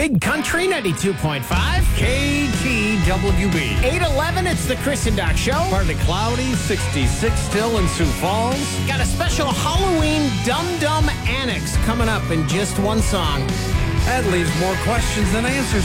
Big Country 92.5. KTWB. 811, it's the Chris and Doc Show. Partly cloudy, 66 still in Sioux Falls. Got a special Halloween Dum Dum Annex coming up in just one song. That leaves more questions than answers